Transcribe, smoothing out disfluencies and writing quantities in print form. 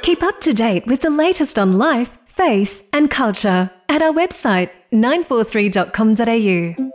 Keep up to date with the latest on life, faith and culture at our website 943.com.au.